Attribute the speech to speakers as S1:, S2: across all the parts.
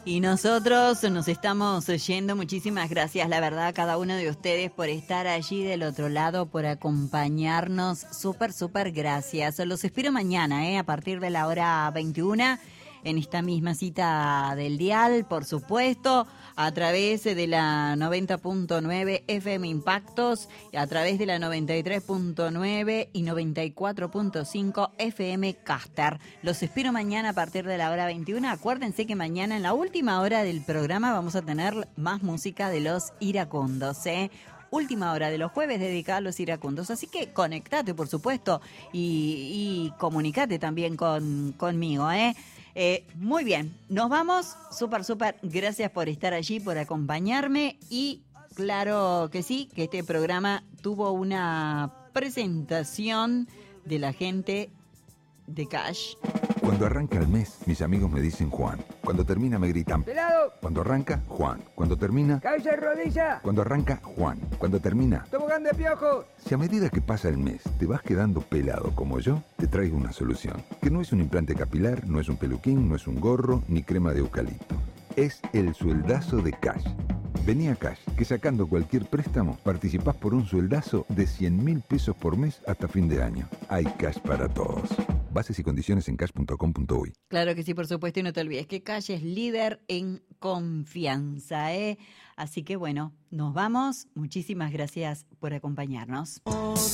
S1: Y nosotros nos estamos yendo. Muchísimas gracias, la verdad, a cada uno de ustedes por estar allí del otro lado, por acompañarnos. Súper gracias. Los espero mañana, a partir de la hora 21, en esta misma cita del dial, por supuesto, a través de la 90.9 FM Impactos, a través de la 93.9 y 94.5 FM Caster. Los espero mañana a partir de la hora 21. Acuérdense que mañana en la última hora del programa vamos a tener más música de los iracundos, Última hora de los jueves dedicada a los iracundos. Así que conectate, por supuesto, y comunicate también conmigo, muy bien, nos vamos. Súper gracias por estar allí, por acompañarme. Y claro que sí, que este programa tuvo una presentación de la gente de Cash.
S2: Cuando arranca el mes, mis amigos me dicen Juan. Cuando termina me gritan
S3: ¡Pelado!
S2: Cuando arranca, Juan. Cuando termina,
S3: ¡Cabeza de rodilla!
S2: cuando arranca, Juan. Cuando termina,
S3: ¡Tobogán de piojo!
S2: si a medida que pasa el mes te vas quedando pelado como yo, te traigo una solución. Que no es un implante capilar, no es un peluquín, no es un gorro, ni crema de eucalipto. Es el sueldazo de Cash. Vení a Cash, que sacando cualquier préstamo, participás por un sueldazo de 100.000 pesos por mes hasta fin de año. Hay Cash para todos. Bases y condiciones en cash.com.uy.
S1: Claro que sí, por supuesto, y no te olvides que Cash es líder en confianza, Así que bueno, nos vamos. Muchísimas gracias por acompañarnos.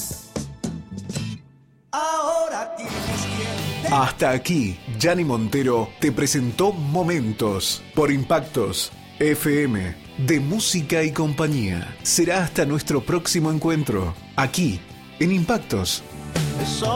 S4: Ahora tienes que...
S5: Hasta aquí, Gianni Montero te presentó Momentos por Impactos FM de Música y Compañía. Será hasta nuestro próximo encuentro, aquí en Impactos.